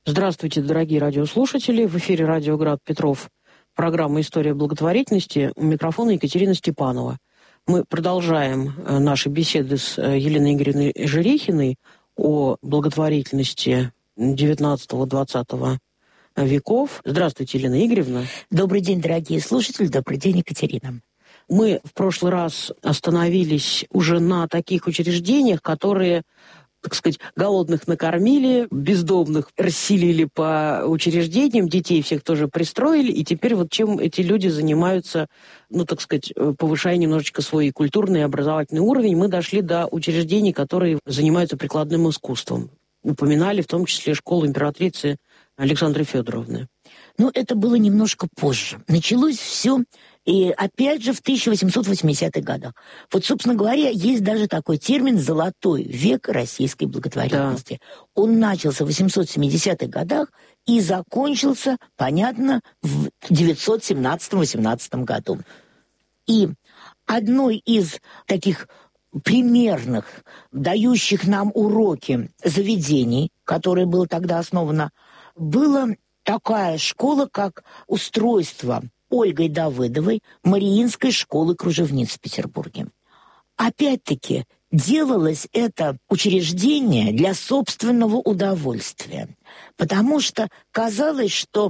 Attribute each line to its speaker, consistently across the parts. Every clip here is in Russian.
Speaker 1: Здравствуйте, дорогие радиослушатели. В эфире радио «Град Петров». Программа «История благотворительности». У микрофона Екатерина Степанова. Мы продолжаем наши беседы с Еленой Игоревной Жерехиной о благотворительности XIX-XX веков. Здравствуйте, Елена Игоревна.
Speaker 2: Добрый день, дорогие слушатели. Добрый день, Екатерина.
Speaker 1: Мы в прошлый раз остановились уже на таких учреждениях, которые, так сказать, голодных накормили, бездомных расселили по учреждениям, детей всех тоже пристроили, и теперь вот чем эти люди занимаются, так сказать, повышая немножечко свой культурный и образовательный уровень, мы дошли до учреждений, которые занимаются прикладным искусством. Упоминали в том числе школу императрицы Александры Федоровны.
Speaker 2: Это было немножко позже. Началось все, и опять же, в 1880-х годах. Вот, собственно говоря, есть даже такой термин «золотой век российской благотворительности». Да. Он начался в 870-х годах и закончился, понятно, в 917-18 году. И одной из таких примерных, дающих нам уроки заведений, которое было тогда основано, была такая школа, как устройство Ольгой Давыдовой Мариинской школы кружевниц в Петербурге. Опять-таки, делалось это учреждение для собственного удовольствия, потому что казалось, что,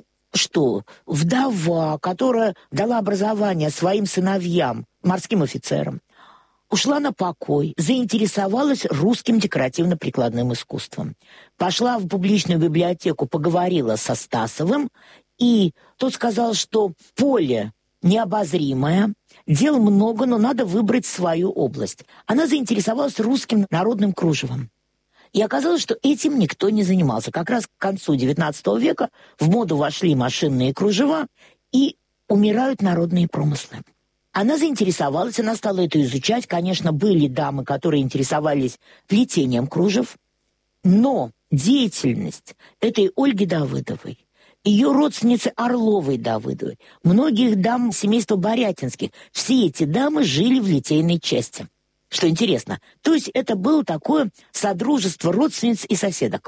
Speaker 2: вдова, которая дала образование своим сыновьям, морским офицерам, ушла на покой, заинтересовалась русским декоративно-прикладным искусством. Пошла в публичную библиотеку, поговорила со Стасовым, и тот сказал, что поле необозримое, дел много, но надо выбрать свою область. Она заинтересовалась русским народным кружевом. И оказалось, что этим никто не занимался. Как раз к концу XIX века в моду вошли машинные кружева, и умирают народные промыслы. Она заинтересовалась, она стала это изучать. Конечно, были дамы, которые интересовались плетением кружев, но деятельность этой Ольги Давыдовой, ее родственницы Орловой Давыдовой, многих дам семейства Борятинских, все эти дамы жили в литейной части. Что интересно, то есть это было такое содружество родственниц и соседок.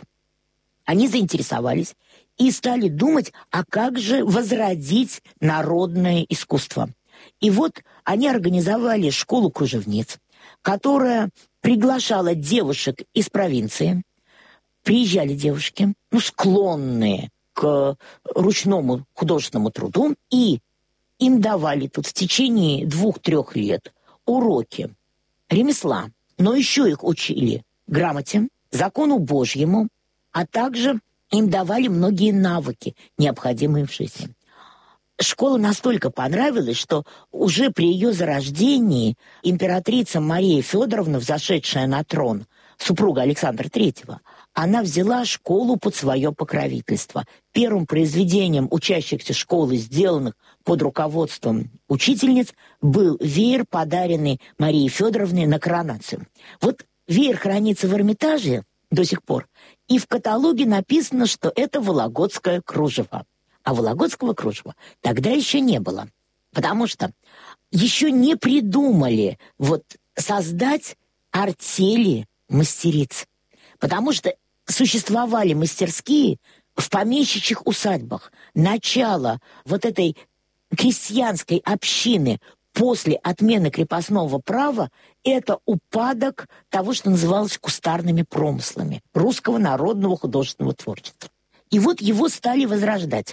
Speaker 2: Они заинтересовались и стали думать, а как же возродить народное искусство. И вот они организовали школу кружевниц, которая приглашала девушек из провинции. Приезжали девушки, склонные к ручному художественному труду, и им давали тут в течение 2-3 лет уроки ремесла, но еще их учили грамоте, закону Божьему, а также им давали многие навыки, необходимые в жизни. Школа настолько понравилась, что уже при ее зарождении императрица Мария Федоровна, взошедшая на трон, супруга Александра III, она взяла школу под свое покровительство. Первым произведением учащихся школы, сделанных под руководством учительниц, был веер, подаренный Марии Федоровне на коронацию. Вот веер хранится в Эрмитаже до сих пор, и в каталоге написано, что это вологодское кружево. А вологодского кружева тогда еще не было, потому что еще не придумали создать артели мастериц, потому что существовали мастерские в помещичьих усадьбах. Начало этой крестьянской общины после отмены крепостного права – это упадок того, что называлось кустарными промыслами русского народного художественного творчества. И его стали возрождать.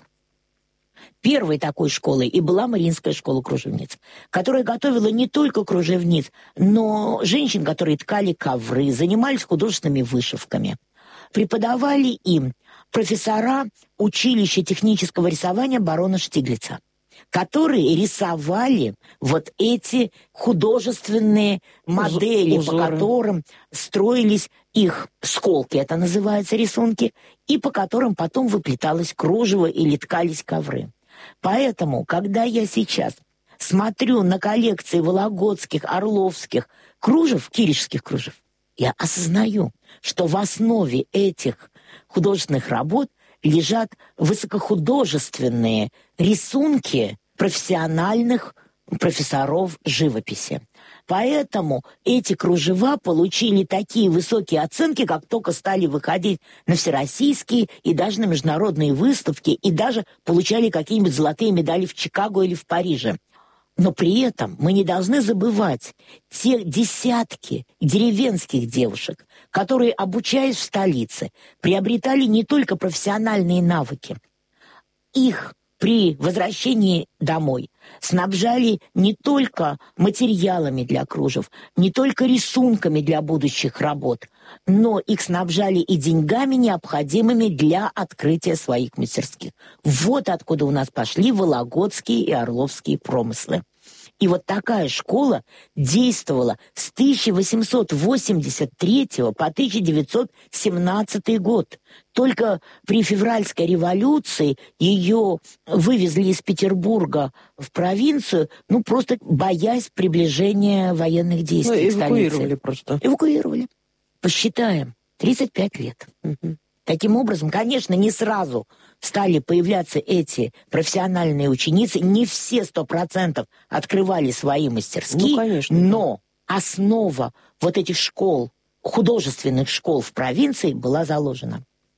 Speaker 2: Первой такой школой и была Мариинская школа кружевниц, которая готовила не только кружевниц, но женщин, которые ткали ковры, занимались художественными вышивками. Преподавали им профессора училища технического рисования барона Штиглица, которые рисовали эти художественные модели,
Speaker 1: узоры,
Speaker 2: по которым строились их сколки, это называется рисунки, и по которым потом выплеталось кружево или ткались ковры. Поэтому, когда я сейчас смотрю на коллекции вологодских, орловских кружев, киришских кружев, я осознаю, что в основе этих художественных работ лежат высокохудожественные рисунки профессиональных профессоров живописи. Поэтому эти кружева получили такие высокие оценки, как только стали выходить на всероссийские и даже на международные выставки, и даже получали какие-нибудь золотые медали в Чикаго или в Париже. Но при этом мы не должны забывать те десятки деревенских девушек, которые, обучаясь в столице, приобретали не только профессиональные навыки. Их при возвращении домой снабжали не только материалами для кружев, не только рисунками для будущих работ, но их снабжали и деньгами, необходимыми для открытия своих мастерских. Вот откуда у нас пошли вологодские и орловские промыслы. И вот такая школа действовала с 1883 по 1917 год. Только при февральской революции ее вывезли из Петербурга в провинцию, просто боясь приближения военных действий к столице.
Speaker 1: Эвакуировали просто.
Speaker 2: Эвакуировали. Посчитаем. 35 лет. Угу. Таким образом, конечно, не сразу стали появляться эти профессиональные ученицы. Не все 100% открывали свои мастерские,
Speaker 1: конечно,
Speaker 2: но основа вот этих школ, художественных школ в провинции была заложена.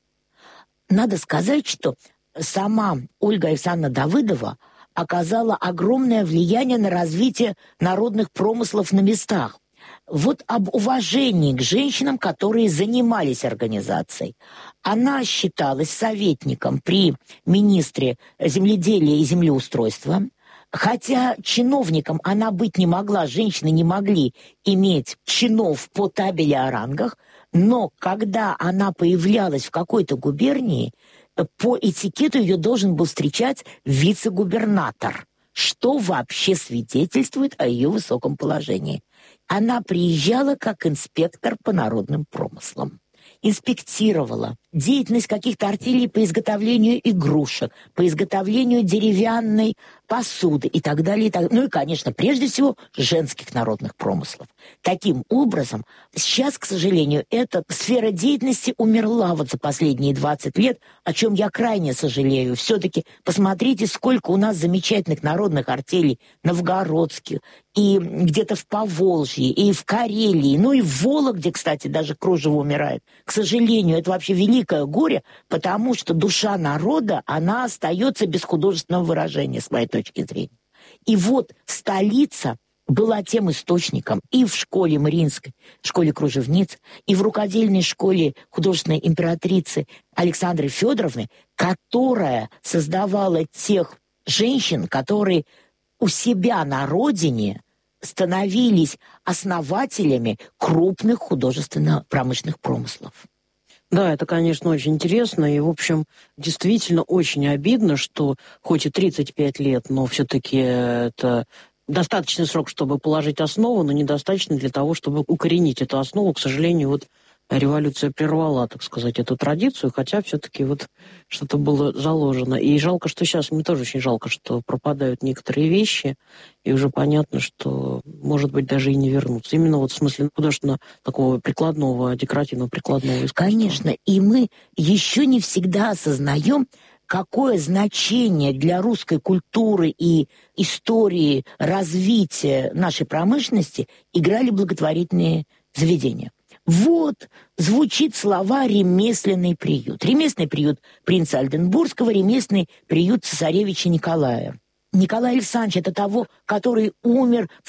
Speaker 2: Надо сказать, что сама Ольга Александровна Давыдова оказала огромное влияние на развитие народных промыслов на местах. Вот об уважении к женщинам, которые занимались организацией. Она считалась советником при министре земледелия и землеустройства. Хотя чиновником она быть не могла, женщины не могли иметь чинов по табели о рангах, но когда она появлялась в какой-то губернии, по этикету ее должен был встречать вице-губернатор, что вообще свидетельствует о ее высоком положении. Она приезжала как инспектор по народным промыслам. Инспектировала деятельность каких-то артелей по изготовлению игрушек, по изготовлению деревянной посуды и так далее. И, конечно, прежде всего, женских народных промыслов. Таким образом, сейчас, к сожалению, эта сфера деятельности умерла вот за последние 20 лет, о чем я крайне сожалею. Все-таки посмотрите, сколько у нас замечательных народных артелей новгородских, и где-то в Поволжье, и в Карелии, и в Вологде, кстати, даже кружево умирает. К сожалению, это вообще великое горе, потому что душа народа, она остается без художественного выражения, с моей точки зрения. И вот столица была тем источником и в школе Мариинской, школе кружевниц, и в рукодельной школе художественной императрицы Александры Федоровны, которая создавала тех женщин, которые у себя на родине становились основателями крупных художественно-промышленных промыслов.
Speaker 1: Да, это, конечно, очень интересно, и, в общем, действительно очень обидно, что хоть и 35 лет, но все-таки это достаточный срок, чтобы положить основу, но недостаточно для того, чтобы укоренить эту основу. К сожалению, вот революция прервала, так сказать, эту традицию, хотя все-таки вот что-то было заложено. И жалко, что сейчас, мне тоже очень жалко, что пропадают некоторые вещи, и уже понятно, что, может быть, даже и не вернутся. Именно вот в смысле художественного такого прикладного, декоративного прикладного искусства.
Speaker 2: Конечно, и мы еще не всегда осознаем, какое значение для русской культуры и истории развития нашей промышленности играли благотворительные заведения. Вот звучит слова «ремесленный приют». Ремесленный приют принца Ольденбургского, ремесленный приют цесаревича Николая. Николай Александрович – это того, который умер в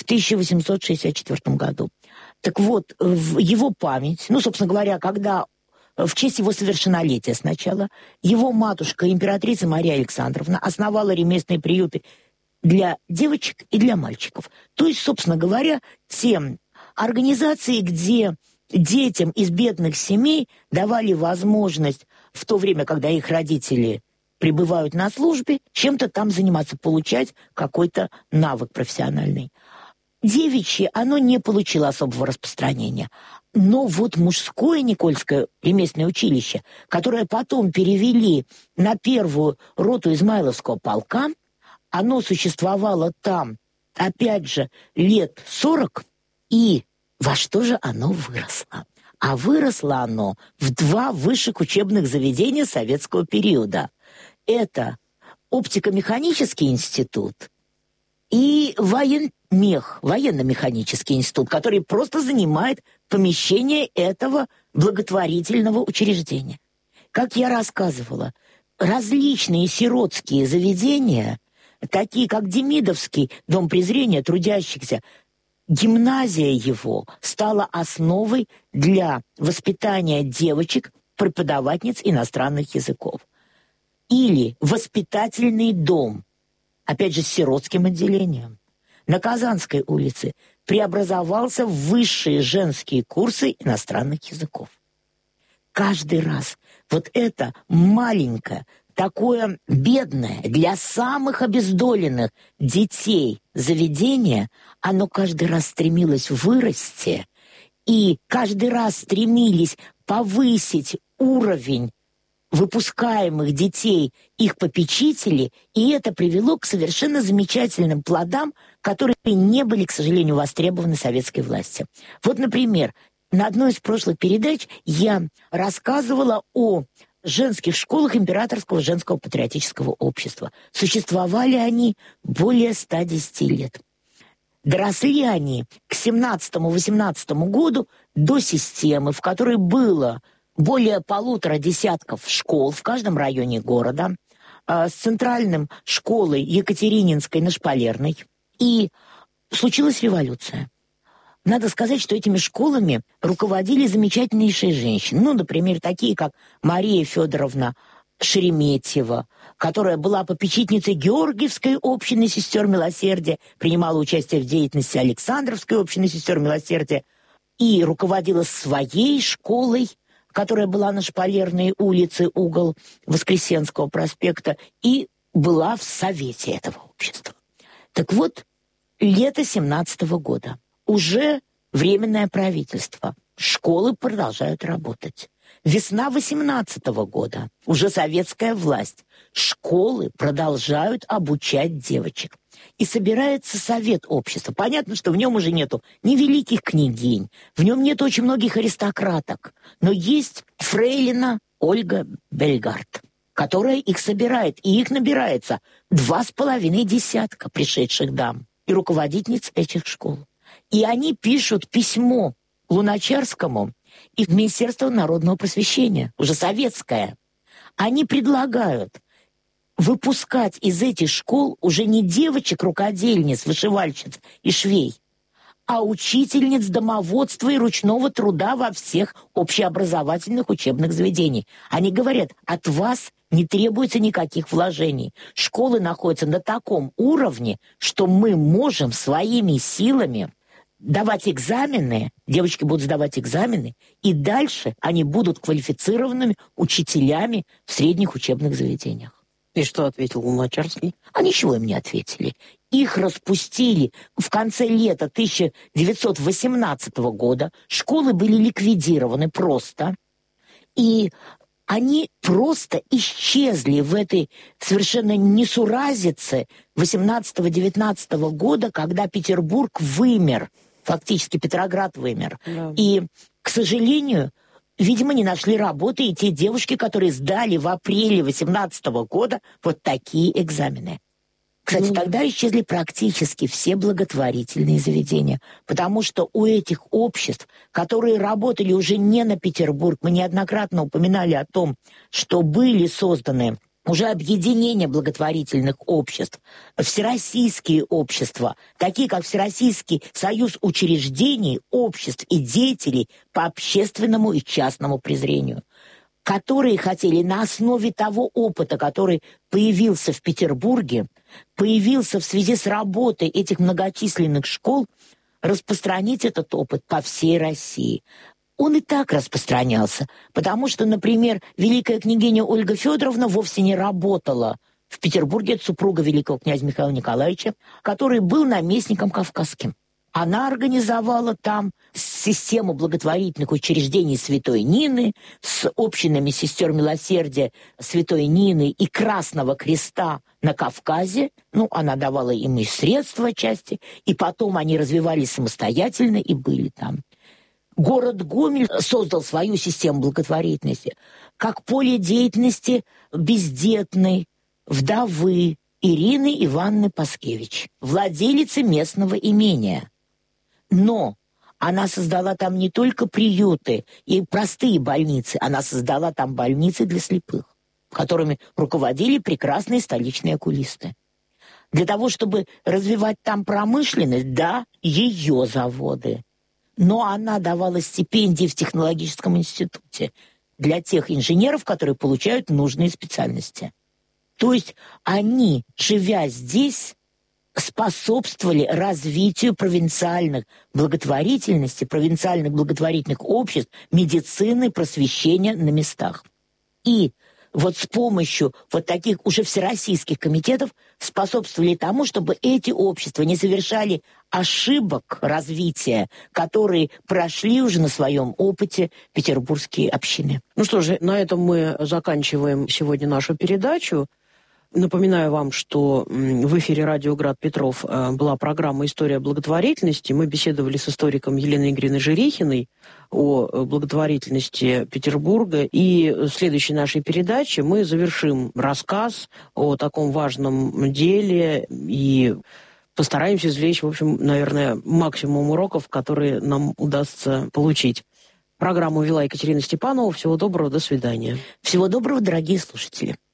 Speaker 2: 1864 году. Так вот, в его память, собственно говоря, когда в честь его совершеннолетия сначала, его матушка, императрица Мария Александровна, основала ремесленные приюты для девочек и для мальчиков. То есть, собственно говоря, те организации, где детям из бедных семей давали возможность в то время, когда их родители пребывают на службе, чем-то там заниматься, получать какой-то навык профессиональный. Девичье, оно не получило особого распространения. Но вот мужское Никольское ремесленное училище, которое потом перевели на первую роту Измайловского полка, оно существовало там, опять же, лет 40, и во что же оно выросло? А выросло оно в 2 высших учебных заведения советского периода. Это оптико-механический институт и мех, военно-механический институт, который просто занимает помещение этого благотворительного учреждения. Как я рассказывала, различные сиротские заведения, такие как Демидовский дом презрения трудящихся, гимназия его стала основой для воспитания девочек, преподавательниц иностранных языков. Или воспитательный дом, опять же, с сиротским отделением. На Казанской улице преобразовался в высшие женские курсы иностранных языков. Каждый раз вот это маленькое, такое бедное для самых обездоленных детей заведение, оно каждый раз стремилось вырасти, и каждый раз стремились повысить уровень выпускаемых детей, их попечителей, и это привело к совершенно замечательным плодам, которые не были, к сожалению, востребованы советской властью. Вот, например, на одной из прошлых передач я рассказывала о женских школах Императорского женского патриотического общества. Существовали они более 110 лет. Доросли они к 17-18 году до системы, в которой было более 1,5 десятков школ в каждом районе города, с центральным школой Екатерининской на Шпалерной. И случилась революция. Надо сказать, что этими школами руководили замечательнейшие женщины. Ну, например, такие, как Мария Федоровна Шереметьева, которая была попечительницей Георгиевской общины сестер милосердия, принимала участие в деятельности Александровской общины сестер милосердия и руководила своей школой, которая была на Шпалерной улице, угол Воскресенского проспекта, и была в совете этого общества. Так вот, лето 17-го года. Уже временное правительство. Школы продолжают работать. Весна 18-го года. Уже советская власть. Школы продолжают обучать девочек. И собирается совет общества. Понятно, что в нем уже нету ни великих княгинь, в нем нет очень многих аристократок, но есть фрейлина Ольга Бельгард, которая их собирает, и их набирается 2,5 десятка пришедших дам и руководительниц этих школ. И они пишут письмо Луначарскому и в Министерство народного просвещения, уже советское. Они предлагают выпускать из этих школ уже не девочек-рукодельниц, вышивальщиц и швей, а учительниц домоводства и ручного труда во всех общеобразовательных учебных заведениях. Они говорят, от вас не требуется никаких вложений. Школы находятся на таком уровне, что мы можем своими силами давать экзамены, девочки будут сдавать экзамены, и дальше они будут квалифицированными учителями в средних учебных заведениях.
Speaker 1: И что ответил Луначарский?
Speaker 2: А ничего им не ответили. Их распустили в конце лета 1918 года. Школы были ликвидированы просто. И они просто исчезли в этой совершенно несуразице 18-19 года, когда Петербург вымер. Фактически Петроград вымер. Да. И, к сожалению, видимо, не нашли работы и те девушки, которые сдали в апреле 18 года вот такие экзамены. Кстати, тогда исчезли практически все благотворительные заведения, потому что у этих обществ, которые работали уже не на Петербург, мы неоднократно упоминали о том, что были созданы уже объединения благотворительных обществ, всероссийские общества, такие как Всероссийский союз учреждений, обществ и деятелей по общественному и частному презрению, которые хотели на основе того опыта, который появился в Петербурге, появился в связи с работой этих многочисленных школ, распространить этот опыт по всей России. Он и так распространялся, потому что, например, великая княгиня Ольга Федоровна вовсе не работала в Петербурге, это супруга великого князя Михаила Николаевича, который был наместником кавказским. Она организовала там систему благотворительных учреждений Святой Нины с общинами сестер милосердия Святой Нины и Красного Креста на Кавказе. Ну, она давала им и средства части, и потом они развивались самостоятельно и были там. Город Гомель создал свою систему благотворительности как поле деятельности бездетной, вдовы, Ирины Ивановны Паскевич, владелицы местного имения. Но она создала там не только приюты и простые больницы, она создала там больницы для слепых, которыми руководили прекрасные столичные окулисты. Для того, чтобы развивать там промышленность, да, ее заводы. Но она давала стипендии в технологическом институте для тех инженеров, которые получают нужные специальности. То есть они, живя здесь, способствовали развитию провинциальных благотворительности, провинциальных благотворительных обществ, медицины, просвещения на местах. И вот с помощью вот таких уже всероссийских комитетов способствовали тому, чтобы эти общества не совершали ошибок развития, которые прошли уже на своем опыте петербургские общины.
Speaker 1: Ну что же, на этом мы заканчиваем сегодня нашу передачу. Напоминаю вам, что в эфире радио «Град Петров» была программа «История благотворительности». Мы беседовали с историком Еленой Игоревной Жерехиной о благотворительности Петербурга. И в следующей нашей передаче мы завершим рассказ о таком важном деле и постараемся извлечь, в общем, наверное, максимум уроков, которые нам удастся получить. Программу вела Екатерина Степанова. Всего доброго, до свидания.
Speaker 2: Всего доброго, дорогие слушатели.